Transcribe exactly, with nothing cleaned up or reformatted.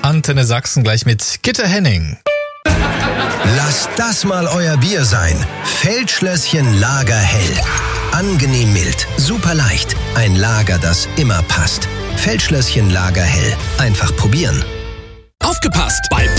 Antenne Sachsen gleich mit Gitta Henning. Lasst das mal euer Bier sein. Feldschlösschen Lagerhell. Angenehm mild, super leicht. Ein Lager, das immer passt. Feldschlösschen Lagerhell. Einfach probieren. Aufgepasst! Bei